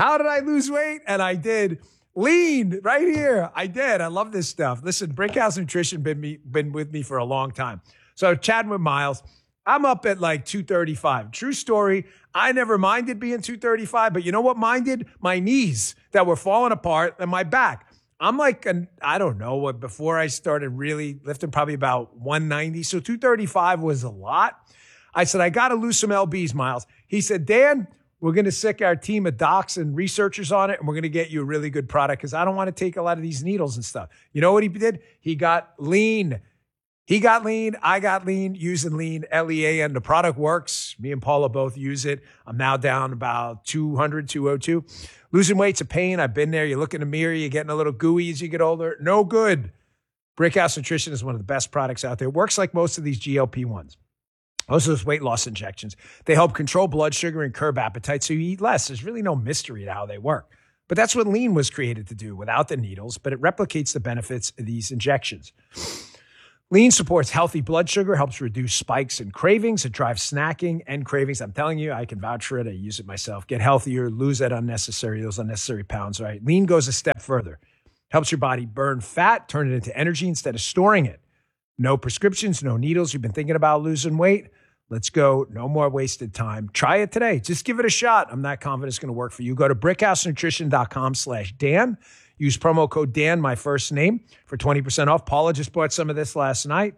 How did I lose weight? And I did. Lean right here. I did. I love this stuff. Listen, Brickhouse Nutrition been with me for a long time. So chatting with Miles, I'm up at like 235. True story. I never minded being 235, but you know what minded? My knees that were falling apart and my back. I'm like, I don't know, before I started really lifting, probably about 190. So 235 was a lot. I said, I got to lose some LBs, Miles. He said, Dan, we're going to sick our team of docs and researchers on it, and we're going to get you a really good product because I don't want to take a lot of these needles and stuff. You know what he did? He got lean. He got lean. I got lean using lean, LEA, and the product works. Me and Paula both use it. I'm now down about 200, 202. Losing weight's a pain. I've been there. You look in the mirror, you're getting a little gooey as you get older. No good. Brickhouse Nutrition is one of the best products out there. It works like most of these GLP-1s. Most of those weight loss injections. They help control blood sugar and curb appetite so you eat less. There's really no mystery to how they work. But that's what lean was created to do without the needles, but it replicates the benefits of these injections. Lean supports healthy blood sugar, helps reduce spikes and cravings. It drives snacking and cravings. I'm telling you, I can vouch for it. I use it myself. Get healthier, lose those unnecessary pounds, right? Lean goes a step further. Helps your body burn fat, turn it into energy instead of storing it. No prescriptions, no needles. You've been thinking about losing weight? Let's go. No more wasted time. Try it today. Just give it a shot. I'm not confident it's going to work for you. Go to brickhousenutrition.com/Dan. Use promo code Dan, my first name, for 20% off. Paula just bought some of this last night.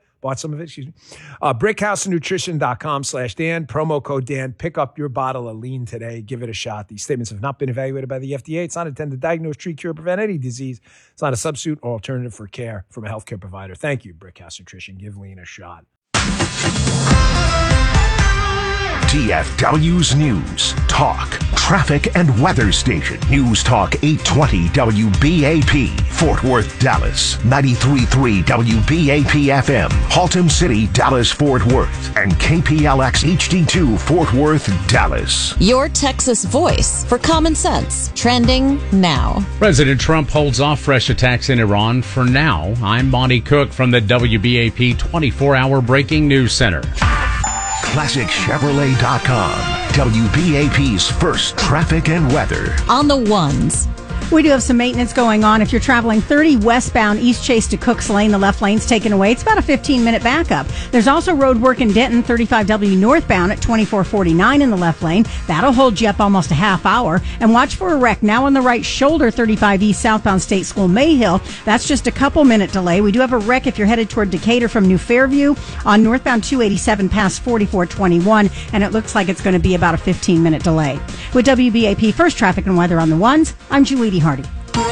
Brickhousenutrition.com/Dan. Promo code Dan. Pick up your bottle of lean today. Give it a shot. These statements have not been evaluated by the FDA. It's not intended to diagnose, treat, cure, prevent any disease. It's not a substitute or alternative for care from a healthcare provider. Thank you, Brickhouse Nutrition. Give lean a shot. TFW's News, Talk, Traffic and Weather Station. News Talk 820 WBAP, Fort Worth, Dallas. 93.3 WBAP FM, Haltom City, Dallas, Fort Worth. And KPLX HD2, Fort Worth, Dallas. Your Texas voice for common sense. Trending now. President Trump holds off fresh attacks in Iran for now. I'm Monty Cook from the WBAP 24-hour Breaking News Center. ClassicChevrolet.com, WBAP's first traffic and weather. On the ones. We do have some maintenance going on. If you're traveling 30 westbound East Chase to Cooks Lane, the left lane's taken away. It's about a 15-minute backup. There's also road work in Denton, 35W northbound at 2449 in the left lane. That'll hold you up almost a half hour. And watch for a wreck now on the right shoulder, 35 East southbound State School, Mayhill. That's just a couple-minute delay. We do have a wreck if you're headed toward Decatur from New Fairview on northbound 287 past 4421, and it looks like it's going to be about a 15-minute delay. With WBAP First Traffic and Weather on the ones, I'm Julie Hardy.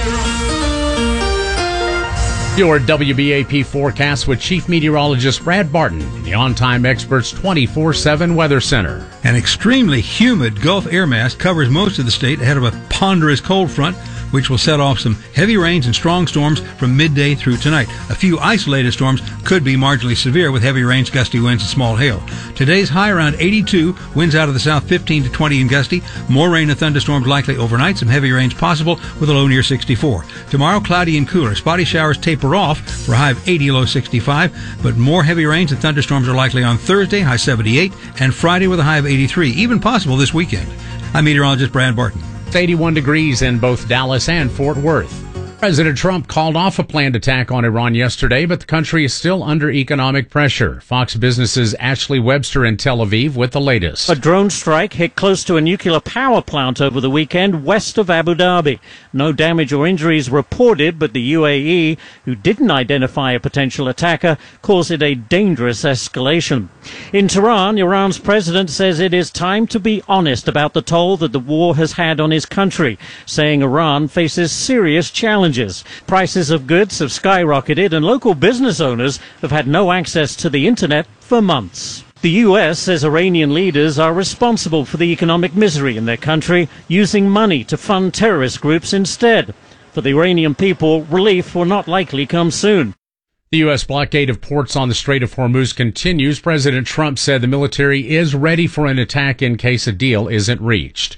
Your WBAP forecast with Chief Meteorologist Brad Barton in the On Time Experts 24/7 Weather Center. An extremely humid Gulf air mass covers most of the state ahead of a ponderous cold front, which will set off some heavy rains and strong storms from midday through tonight. A few isolated storms could be marginally severe with heavy rains, gusty winds, and small hail. Today's high around 82, winds out of the south 15 to 20 and gusty. More rain and thunderstorms likely overnight, some heavy rains possible with a low near 64. Tomorrow, cloudy and cooler. Spotty showers taper off for a high of 80, low 65, but more heavy rains and thunderstorms are likely on Thursday, high 78, and Friday with a high of 83, even possible this weekend. I'm meteorologist Brad Barton. 81 degrees in both Dallas and Fort Worth. President Trump called off a planned attack on Iran yesterday, but the country is still under economic pressure. Fox Business's Ashley Webster in Tel Aviv with the latest. A drone strike hit close to a nuclear power plant over the weekend west of Abu Dhabi. No damage or injuries reported, but the UAE, who didn't identify a potential attacker, calls it a dangerous escalation. In Tehran, Iran's president says it is time to be honest about the toll that the war has had on his country, saying Iran faces serious challenges. Prices of goods have skyrocketed and local business owners have had no access to the internet for months. The U.S. says Iranian leaders are responsible for the economic misery in their country, using money to fund terrorist groups instead. For the Iranian people, relief will not likely come soon. The U.S. blockade of ports on the Strait of Hormuz continues. President Trump said the military is ready for an attack in case a deal isn't reached.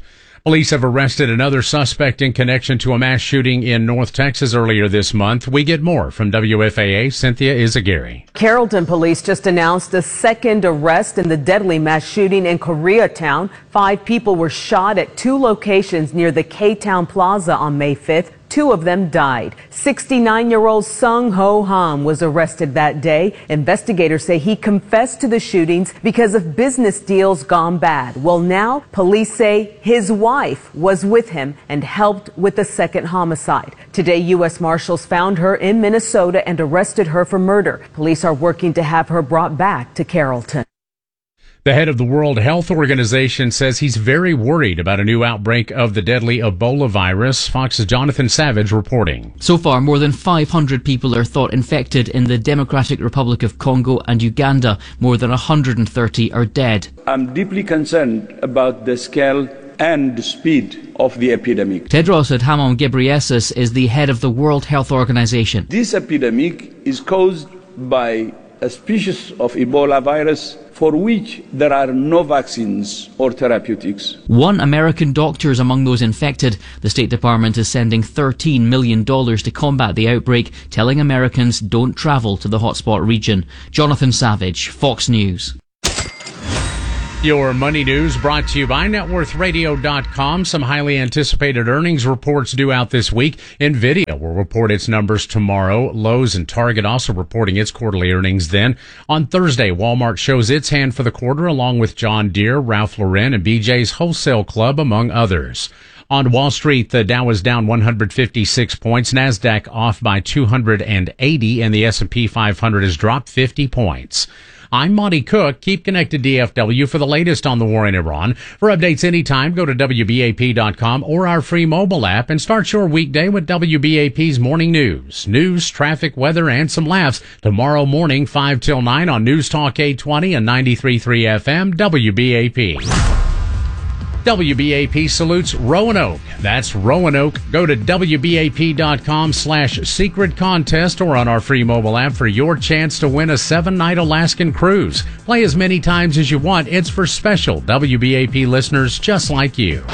Police have arrested another suspect in connection to a mass shooting in North Texas earlier this month. We get more from WFAA Cynthia Izagiri. Carrollton police just announced a second arrest in the deadly mass shooting in Koreatown. 5 people were shot at 2 locations near the K-Town Plaza on May 5th. 2 of them died. 69-year-old Sung Ho Ham was arrested that day. Investigators say he confessed to the shootings because of business deals gone bad. Well, now police say his wife was with him and helped with the second homicide. Today, U.S. Marshals found her in Minnesota and arrested her for murder. Police are working to have her brought back to Carrollton. The head of the World Health Organization says he's very worried about a new outbreak of the deadly Ebola virus. Fox's Jonathan Savage reporting. So far, more than 500 people are thought infected in the Democratic Republic of Congo and Uganda. More than 130 are dead. I'm deeply concerned about the scale and the speed of the epidemic. Tedros Adhanom Ghebreyesus is the head of the World Health Organization. This epidemic is caused by a species of Ebola virus for which there are no vaccines or therapeutics. 1 American doctor is among those infected. The State Department is sending $13 million to combat the outbreak, telling Americans don't travel to the hotspot region. Jonathan Savage, Fox News. Your money news brought to you by networthradio.com. Some highly anticipated earnings reports due out this week. NVIDIA will report its numbers tomorrow. Lowe's and Target also reporting its quarterly earnings then. On Thursday, Walmart shows its hand for the quarter along with John Deere, Ralph Lauren, and BJ's Wholesale Club, among others. On Wall Street, the Dow is down 156 points, NASDAQ off by 280, and the S&P 500 has dropped 50 points. I'm Monty Cook. Keep connected DFW for the latest on the war in Iran. For updates anytime, go to WBAP.com or our free mobile app and start your weekday with WBAP's morning news. News, traffic, weather, and some laughs tomorrow morning 5 till 9 on News Talk 820 and 93.3 FM WBAP. WBAP salutes Roanoke. That's Roanoke. Go to WBAP.com/secret contest or on our free mobile app for your chance to win a 7-night Alaskan cruise. Play as many times as you want. It's for special WBAP listeners just like you.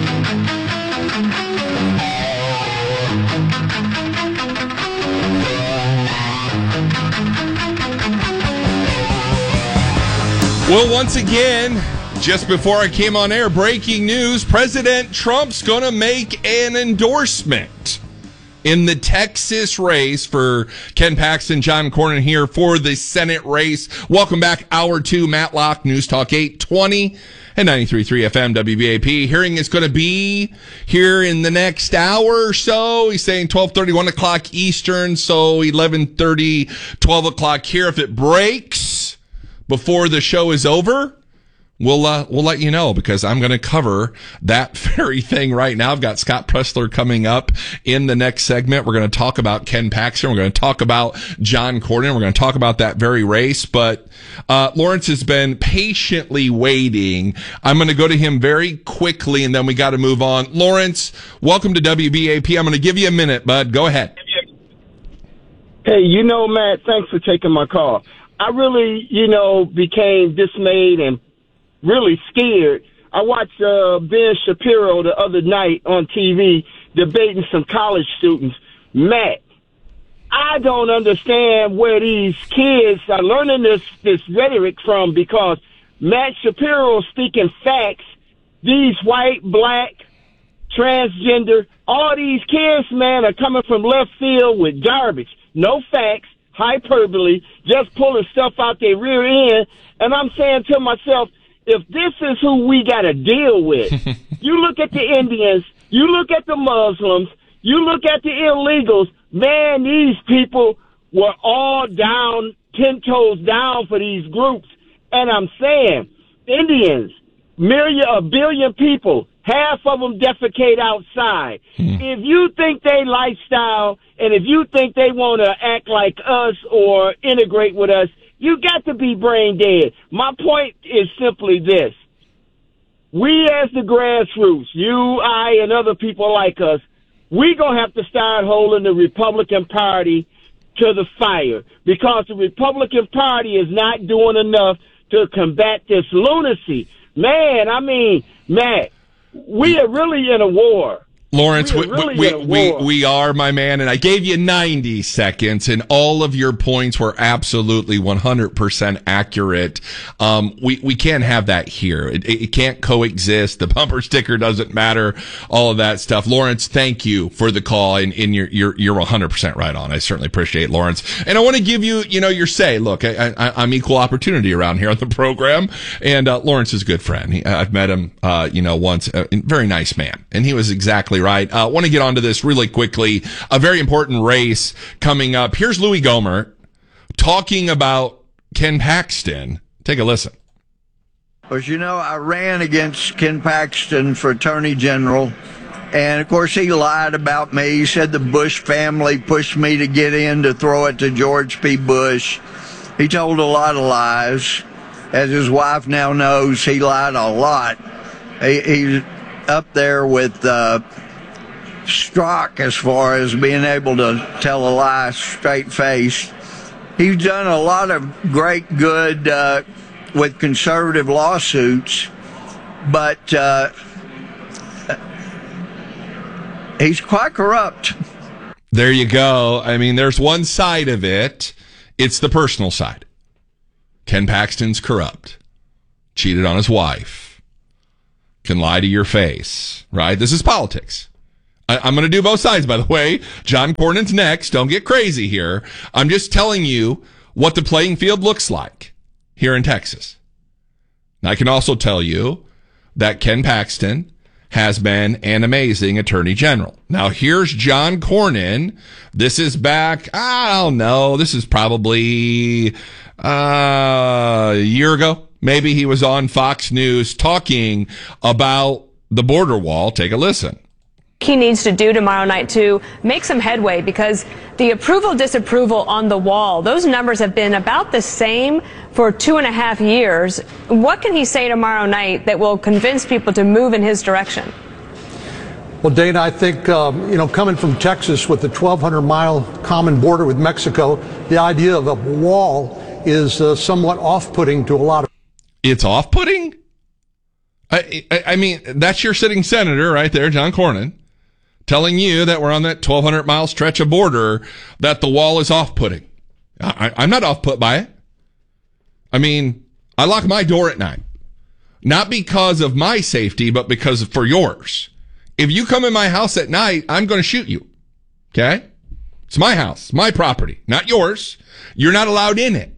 Well, once again, just before I came on air, breaking news, President Trump's going to make an endorsement in the Texas race for Ken Paxton, John Cornyn here for the Senate race. Welcome back, Hour 2, Matlock, News Talk 820 and 93.3 FM WBAP. Hearing is going to be here in the next hour or so. He's saying 12:30, 1 o'clock Eastern, so 11:30, 12 o'clock here. If it breaks before the show is over, we'll let you know, because I'm going to cover that very thing right now. I've got Scott Pressler coming up in the next segment. We're going to talk about Ken Paxton. We're going to talk about John Cornyn. We're going to talk about that very race. But Lawrence has been patiently waiting. I'm going to go to him very quickly, and then we got to move on. Lawrence, welcome to WBAP. I'm going to give you a minute, bud. Go ahead. Hey, Matt, thanks for taking my call. I really, became dismayed and really scared. I watched Ben Shapiro the other night on TV debating some college students. Matt, I don't understand where these kids are learning this rhetoric from, because Matt Shapiro speaking facts. These white, black, transgender, all these kids, man, are coming from left field with garbage. No facts, hyperbole, just pulling stuff out their rear end. And I'm saying to myself, if this is who we got to deal with, you look at the Indians, you look at the Muslims, you look at the illegals, man, these people were all down, 10 toes down for these groups. And I'm saying, Indians, a billion people, half of them defecate outside. If you think they lifestyle, and if you think they want to act like us or integrate with us, you got to be brain dead. My point is simply this. We as the grassroots, you, I, and other people like us, we going to have to start holding the Republican Party to the fire, because the Republican Party is not doing enough to combat this lunacy. Man, Matt, we are really in a war. Lawrence, we are, my man, and I gave you 90 seconds, and all of your points were absolutely 100% accurate. We can't have that here. It can't coexist. The bumper sticker doesn't matter. All of that stuff. Lawrence, thank you for the call, and you're 100% right on. I certainly appreciate it, Lawrence. And I want to give you, your say. Look, I'm equal opportunity around here on the program, and Lawrence is a good friend. I've met him, once. Very nice man, and he was exactly right. I want to get onto this really quickly. A very important race coming up. Here's Louis Gohmert talking about Ken Paxton. Take a listen. As you know, I ran against Ken Paxton for Attorney General. And, of course, he lied about me. He said the Bush family pushed me to get in to throw it to George P. Bush. He told a lot of lies. As his wife now knows, he lied a lot. He's up there with Strzok as far as being able to tell a lie straight-faced. He's done a lot of great good with conservative lawsuits, but he's quite corrupt. There you go. I mean, there's one side of it. It's the personal side. Ken Paxton's corrupt. Cheated on his wife. Can lie to your face, right? This is politics. I'm going to do both sides, by the way. John Cornyn's next. Don't get crazy here. I'm just telling you what the playing field looks like here in Texas. And I can also tell you that Ken Paxton has been an amazing attorney general. Now, here's John Cornyn. This is back, I don't know, this is probably a year ago. Maybe he was on Fox News talking about the border wall. Take a listen. He needs to do tomorrow night to make some headway, because the approval-disapproval on the wall, those numbers have been about the same for 2.5 years. What can he say tomorrow night that will convince people to move in his direction? Well, Dana, I think, coming from Texas with the 1,200-mile common border with Mexico, the idea of a wall is somewhat off-putting to a lot of... It's off-putting? I mean, that's your sitting senator right there, John Cornyn, telling you that we're on that 1,200-mile stretch of border, that the wall is off-putting. I'm not off-put by it. I mean, I lock my door at night. Not because of my safety, but because for yours. If you come in my house at night, I'm going to shoot you. Okay? It's my house, my property, not yours. You're not allowed in it.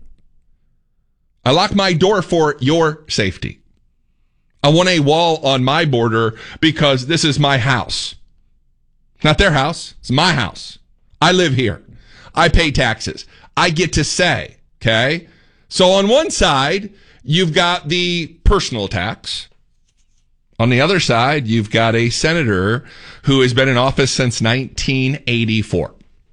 I lock my door for your safety. I want a wall on my border because this is my house. Not their house. It's my house. I live here. I pay taxes. I get to say, okay? So on one side, you've got the personal attacks. On the other side, you've got a senator who has been in office since 1984.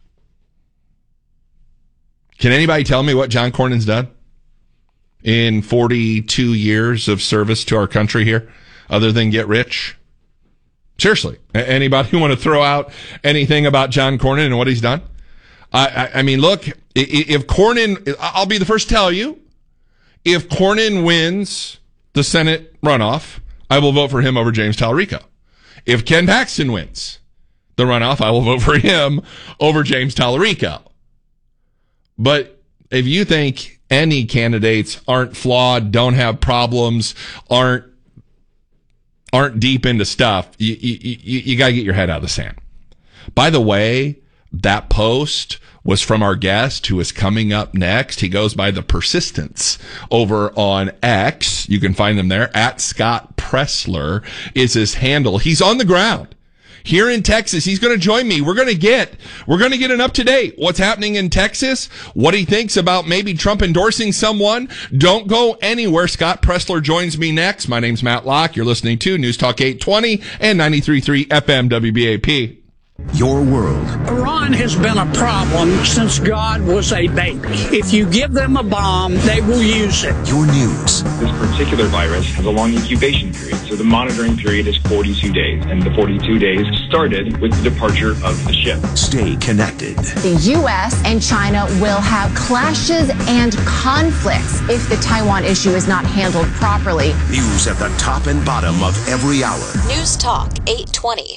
Can anybody tell me what John Cornyn's done in 42 years of service to our country here, other than get rich? Seriously, anybody who want to throw out anything about John Cornyn and what he's done? I mean, look, if Cornyn, I'll be the first to tell you, if Cornyn wins the Senate runoff, I will vote for him over James Tallarico. If Ken Paxton wins the runoff, I will vote for him over James Tallarico. But if you think any candidates aren't flawed, don't have problems, aren't deep into stuff, you got to get your head out of the sand. By the way, that post was from our guest who is coming up next. He goes by the Persistence over on X. You can find them there. At Scott Presler is his handle. He's on the ground here in Texas. He's going to join me. We're going to get an up-to-date what's happening in Texas, what he thinks about maybe Trump endorsing someone. Don't go anywhere. Scott Presler joins me next. My name's Matt Locke. You're listening to News Talk 820 and 93.3 FM WBAP. Your world. Iran has been a problem since God was a baby. If you give them a bomb, they will use it. Your news. This particular virus has a long incubation period, so the monitoring period is 42 days, and the 42 days started with the departure of the ship. Stay connected. The U.S. and China will have clashes and conflicts if the Taiwan issue is not handled properly. News at the top and bottom of every hour. News Talk 820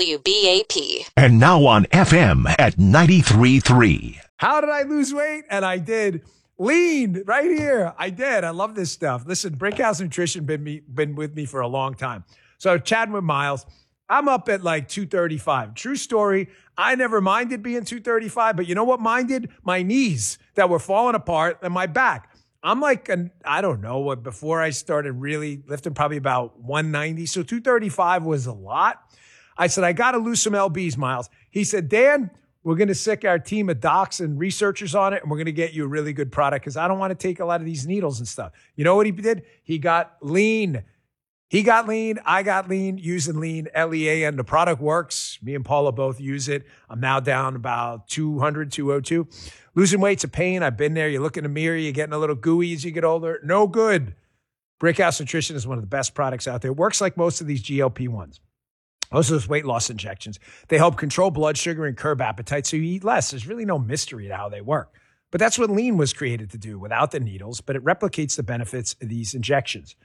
WBAP. And now on FM at 93.3. How did I lose weight? And I did. Lean right here. I did. I love this stuff. Listen, Brickhouse Nutrition been with me for a long time. So chatting with Miles, I'm up at like 235. True story. I never minded being 235, but you know what minded? My knees that were falling apart and my back. I'm like, I don't know what, before I started really lifting, probably about 190. So 235 was a lot. I said, I got to lose some LBs, Miles. He said, Dan, we're going to sick our team of docs and researchers on it, and we're going to get you a really good product because I don't want to take a lot of these needles and stuff. You know what he did? He got lean. He got lean. I got lean, using lean, LEAN. The product works. Me and Paula both use it. I'm now down about 200, 202. Losing weight's a pain. I've been there. You look in the mirror, you're getting a little gooey as you get older. No good. Brickhouse Nutrition is one of the best products out there. It works like most of these GLP-1s. Most of those weight loss injections, they help control blood sugar and curb appetite so you eat less. There's really no mystery to how they work. But that's what lean was created to do without the needles, but it replicates the benefits of these injections.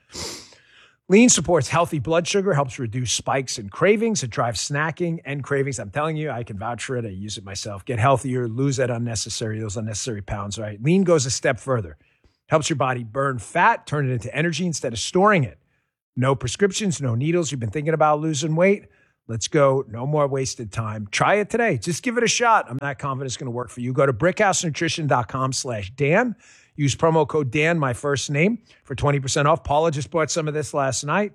Lean supports healthy blood sugar, helps reduce spikes and cravings. It drives snacking and cravings. I'm telling you, I can vouch for it. I use it myself. Get healthier, lose those unnecessary pounds, right? Lean goes a step further. Helps your body burn fat, turn it into energy instead of storing it. No prescriptions, no needles. You've been thinking about losing weight? Let's go. No more wasted time. Try it today. Just give it a shot. I'm not confident it's going to work for you. Go to brickhousenutrition.com/Dan. Use promo code Dan, my first name, for 20% off. Paula just bought some of this last night.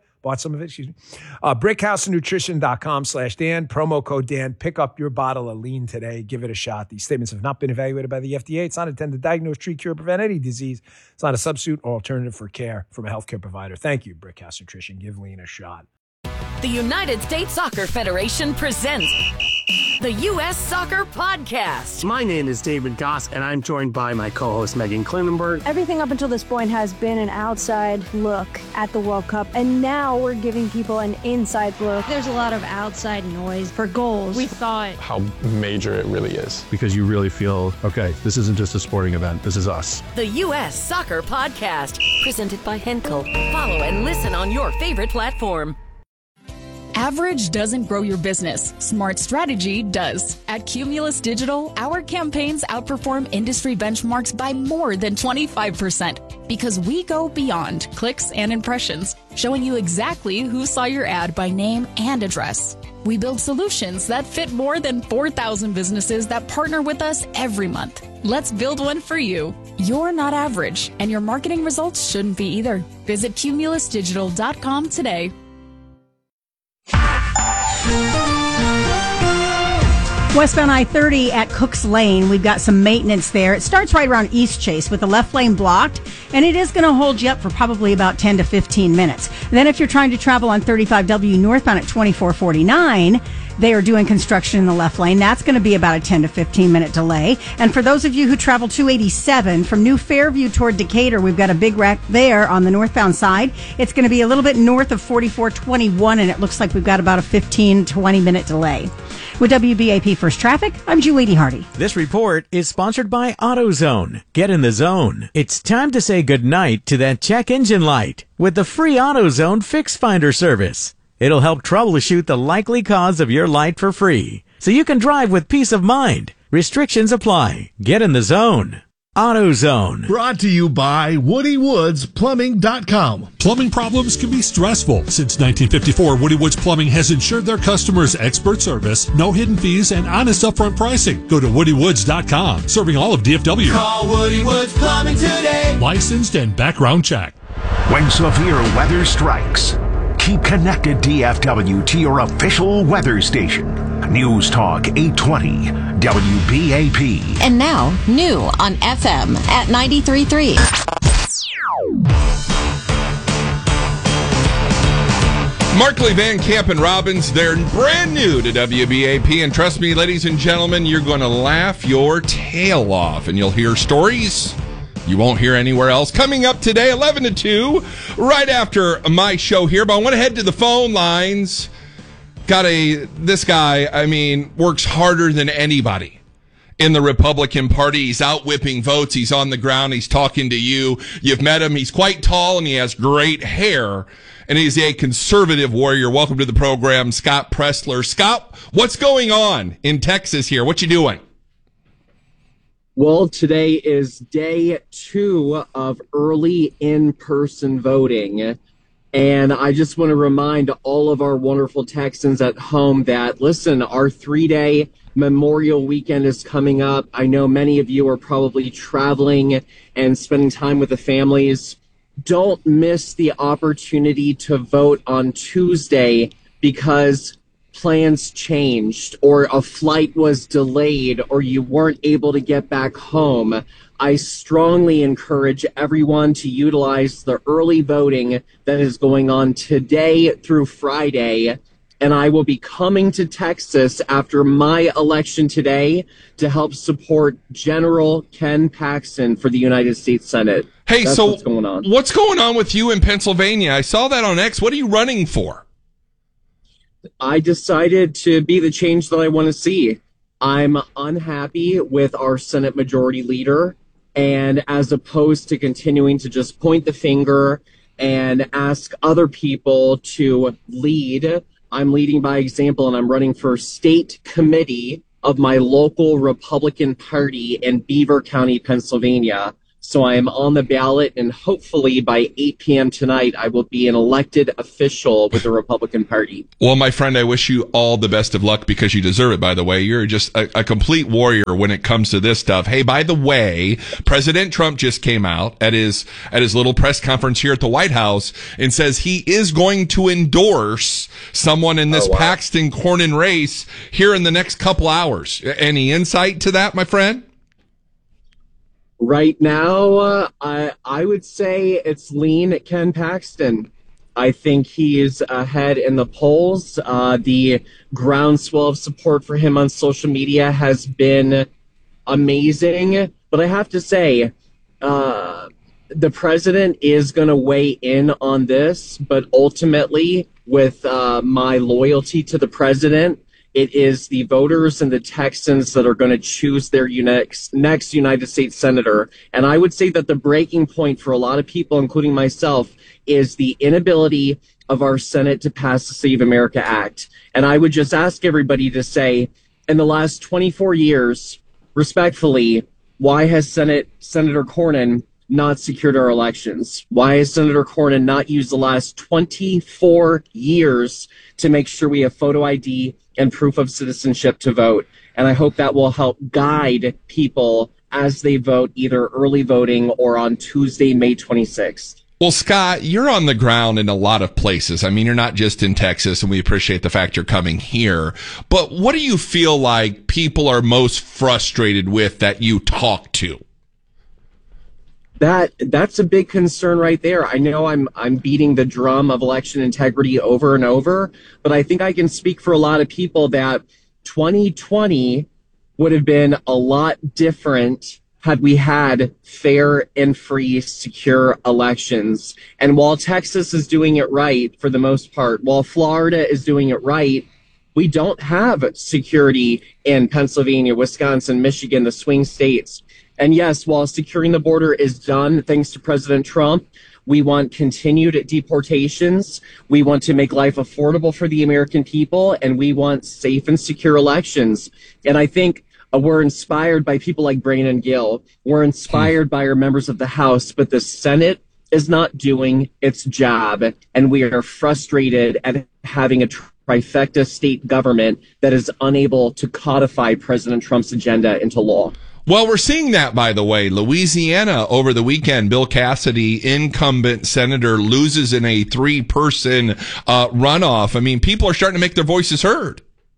Brickhousenutrition.com/Dan. Promo code Dan. Pick up your bottle of lean today. Give it a shot. These statements have not been evaluated by the FDA. It's not intended to diagnose, treat, cure, or prevent any disease. It's not a substitute or alternative for care from a healthcare provider. Thank you, Brickhouse Nutrition. Give lean a shot. The United States Soccer Federation presents the U.S. Soccer Podcast. My name is David Goss, and I'm joined by my co-host Megan Klinenberg. Everything up until this point has been an outside look at the World Cup, and now we're giving people an inside look. There's a lot of outside noise for goals. We thought how major it really is. Because you really feel, okay, this isn't just a sporting event, this is us. The U.S. Soccer Podcast, presented by Henkel. Follow and listen on your favorite platform. Average doesn't grow your business. Smart strategy does. At Cumulus Digital, our campaigns outperform industry benchmarks by more than 25% because we go beyond clicks and impressions, showing you exactly who saw your ad by name and address. We build solutions that fit more than 4,000 businesses that partner with us every month. Let's build one for you. You're not average, and your marketing results shouldn't be either. Visit cumulusdigital.com today. Westbound I-30 at Cooks Lane. We've got some maintenance there. It starts right around East Chase with the left lane blocked, and it is going to hold you up for probably about 10 to 15 minutes. And then if you're trying to travel on 35W northbound at 2449, they are doing construction in the left lane. That's going to be about a 10 to 15 minute delay. And for those of you who travel 287 from New Fairview toward Decatur, we've got a big wreck there on the northbound side. It's going to be a little bit north of 4421, and it looks like we've got about a 15, 20 minute delay. With WBAP First Traffic, I'm Julie Hardy. This report is sponsored by AutoZone. Get in the zone. It's time to say goodnight to that check engine light with the free AutoZone Fix Finder service. It'll help troubleshoot the likely cause of your light for free, so you can drive with peace of mind. Restrictions apply. Get in the zone. AutoZone. Brought to you by WoodyWoodsPlumbing.com. Plumbing problems can be stressful. Since 1954, Woody Woods Plumbing has ensured their customers expert service, no hidden fees, and honest upfront pricing. Go to WoodyWoods.com, serving all of DFW. Call Woody Woods Plumbing today. Licensed and background check. When severe weather strikes, keep connected DFW to your official weather station. News Talk 820 WBAP. And now, new on FM at 93.3. Markley, Van Camp, and Robbins, they're brand new to WBAP. And trust me, ladies and gentlemen, you're going to laugh your tail off. And you'll hear stories you won't hear anywhere else. Coming up today, 11 to 2, right after my show here. But I want to head to the phone lines. This guy, works harder than anybody in the Republican Party. He's out whipping votes. He's on the ground. He's talking to you. You've met him. He's quite tall and he has great hair. And he's a conservative warrior. Welcome to the program, Scott Presler. Scott, what's going on in Texas here? What you doing? Well, today is day 2 of early in-person voting. And I just want to remind all of our wonderful Texans at home that, listen, our 3-day Memorial Weekend is coming up. I know many of you are probably traveling and spending time with the families. Don't miss the opportunity to vote on Tuesday because plans changed or a flight was delayed or you weren't able to get back home. I strongly encourage everyone to utilize the early voting that is going on today through Friday. And I will be coming to Texas after my election today to help support General Ken Paxton for the United States Senate. Hey, That's so what's going on. What's going on with you in Pennsylvania? I saw that on X. What are you running for? I decided to be the change that I want to see. I'm unhappy with our Senate Majority Leader, and as opposed to continuing to just point the finger and ask other people to lead, I'm leading by example, and I'm running for state committee of my local Republican Party in Beaver County, Pennsylvania. So I am on the ballot, and hopefully by 8 p.m. tonight, I will be an elected official with the Republican Party. Well, my friend, I wish you all the best of luck because you deserve it, by the way. You're just a complete warrior when it comes to this stuff. Hey, by the way, President Trump just came out at his little press conference here at the White House and says he is going to endorse someone in this Paxton Cornyn race here in the next couple hours. Any insight to that, my friend? Right now, I would say it's lean Ken Paxton. I think he is ahead in the polls. The groundswell of support for him on social media has been amazing. But I have to say, the president is going to weigh in on this. But ultimately, with my loyalty to the president, it is the voters and the Texans that are going to choose their next United States Senator. And I would say that the breaking point for a lot of people, including myself, is the inability of our Senate to pass the Save America Act. And I would just ask everybody to say, in the last 24 years, respectfully, why has Senator Cornyn not secured our elections? Why has Senator Cornyn not used the last 24 years to make sure we have photo ID and proof of citizenship to vote? And I hope that will help guide people as they vote, either early voting or on Tuesday, May 26th. Well, Scott, you're on the ground in a lot of places. I mean, you're not just in Texas, and we appreciate the fact you're coming here. But what do you feel like people are most frustrated with that you talk to? That's a big concern right there. I know I'm beating the drum of election integrity over and over, but I think I can speak for a lot of people that 2020 would have been a lot different had we had fair and free, secure elections. And while Texas is doing it right for the most part, while Florida is doing it right, we don't have security in Pennsylvania, Wisconsin, Michigan, the swing states. And yes, while securing the border is done thanks to President Trump, we want continued deportations. We want to make life affordable for the American people, and we want safe and secure elections. And I think we're inspired by people like Brandon Gill. We're inspired by our members of the House, but the Senate is not doing its job, and we are frustrated at having a trifecta state government that is unable to codify President Trump's agenda into law. Well, we're seeing that, by the way. Louisiana over the weekend, Bill Cassidy, incumbent senator, loses in a 3-person runoff. I mean, people are starting to make their voices heard.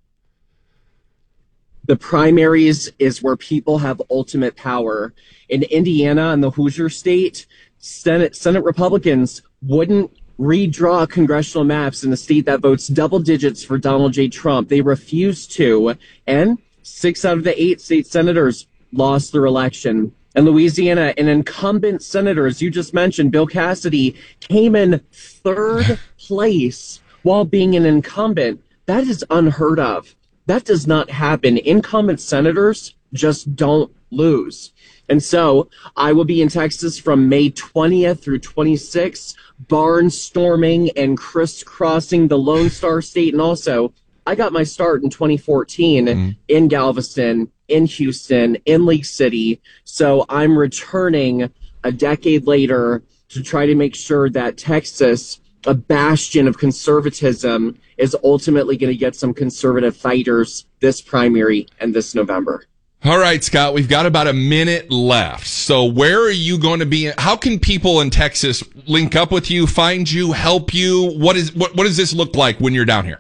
The primaries is where people have ultimate power. In Indiana and the Hoosier state, Senate Republicans wouldn't redraw congressional maps in a state that votes double digits for Donald J. Trump. They refused to, and 6 out of the 8 state senators lost their election. In Louisiana, an incumbent senator, as you just mentioned, Bill Cassidy, came in 3rd place while being an incumbent. That is unheard of. That does not happen. Incumbent senators just don't lose. And so I will be in Texas from May 20th through 26th, barnstorming and crisscrossing the Lone Star State. And also, I got my start in 2014 in Galveston, in Houston, in Lake City. So I'm returning a decade later to try to make sure that Texas, a bastion of conservatism, is ultimately going to get some conservative fighters this primary and this November. All right, Scott, we've got about a minute left. So where are you going to be? How can people in Texas link up with you, find you, help you? What does this look like when you're down here?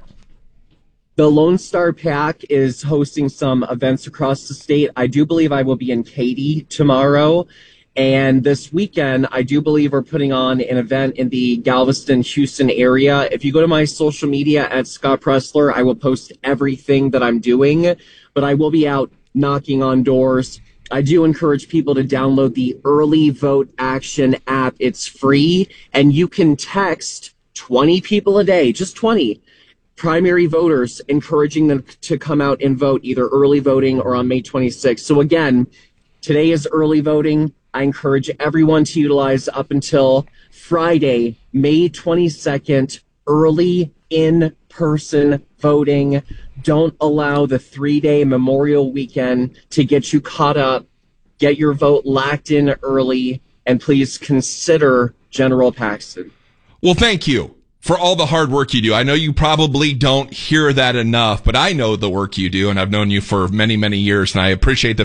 The Lone Star PAC is hosting some events across the state. I do believe I will be in Katy tomorrow. And this weekend, I do believe we're putting on an event in the Galveston, Houston area. If you go to my social media at Scott Pressler, I will post everything that I'm doing. But I will be out knocking on doors. I do encourage people to download the Early Vote Action app. It's free, and you can text 20 people a day, just 20 primary voters, encouraging them to come out and vote, either early voting or on May 26th. So again, today is early voting. I encourage everyone to utilize up until Friday, May 22nd, early in-person voting. Don't allow the 3-day Memorial Weekend to get you caught up. Get your vote locked in early, and please consider General Paxton. Well, thank you for all the hard work you do. I know you probably don't hear that enough, but I know the work you do, and I've known you for many, many years, and I appreciate the